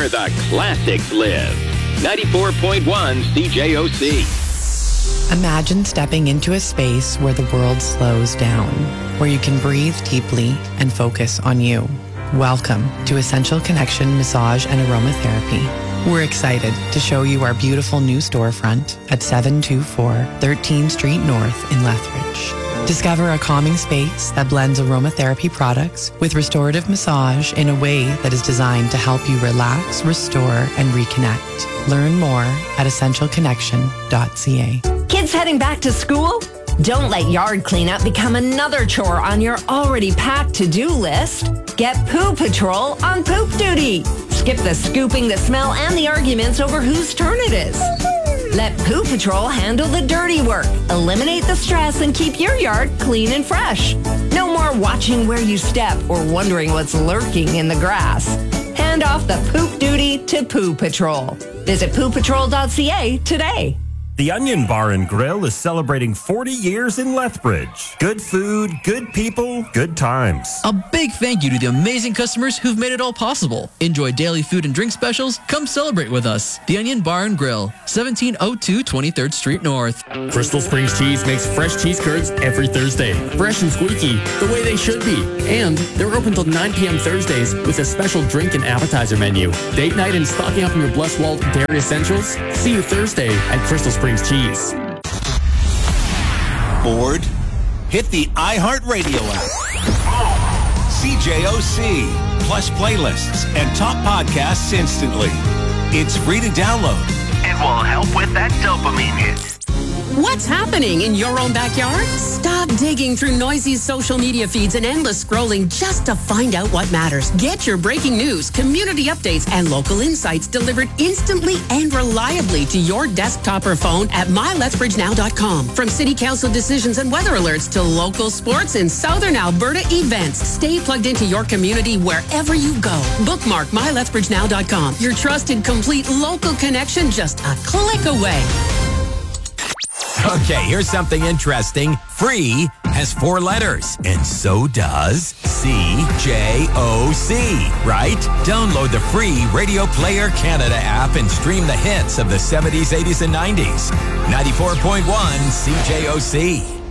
where the classics live. 94.1 CJOC. Imagine stepping into a space where the world slows down, where you can breathe deeply and focus on you. Welcome to Essential Connection Massage and Aromatherapy. We're excited to show you our beautiful new storefront at 724 13th Street North in Lethbridge. Discover a calming space that blends aromatherapy products with restorative massage in a way that is designed to help you relax, restore, and reconnect. Learn more at essentialconnection.ca. Kids heading back to school? Don't let yard cleanup become another chore on your already packed to-do list. Get Poo Patrol on poop duty. Skip the scooping, the smell, and the arguments over whose turn it is. Let Poo Patrol handle the dirty work, eliminate the stress, and keep your yard clean and fresh. No more watching where you step or wondering what's lurking in the grass. Hand off the poop duty to Poo Patrol. Visit poopatrol.ca today. The Onion Bar and Grill is celebrating 40 years in Lethbridge. Good food, good people, good times. A big thank you to the amazing customers who've made it all possible. Enjoy daily food and drink specials. Come celebrate with us. The Onion Bar and Grill, 1702 23rd Street North. Crystal Springs Cheese makes fresh cheese curds every Thursday. Fresh and squeaky, the way they should be. And they're open till 9 p.m. Thursdays with a special drink and appetizer menu. Date night and stocking up on your Bless Walt dairy essentials? See you Thursday at Crystal Springs Cheese. Bored? Hit the iHeartRadio app. CJOC, plus playlists and top podcasts instantly. It's free to download. It will help with that dopamine hit. What's happening in your own backyard? Stop digging through noisy social media feeds and endless scrolling just to find out what matters. Get your breaking news, community updates, and local insights delivered instantly and reliably to your desktop or phone at mylethbridgenow.com. From city council decisions and weather alerts to local sports and southern Alberta events, stay plugged into your community wherever you go. Bookmark mylethbridgenow.com. Your trusted, complete local connection just a click away. Okay, here's something interesting. Free has 4 letters, and so does CJOC, right? Download the free Radio Player Canada app and stream the hits of the 70s, 80s, and 90s. 94.1 CJOC.